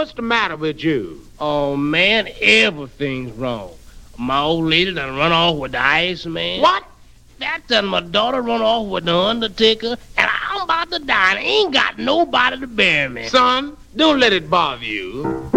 what's the matter with you? Oh, man, everything's wrong. My old lady done run off with the Iceman. What? That done my daughter run off with the Undertaker, and I'm about to die and ain't got nobody to bury me. Son, don't let it bother you.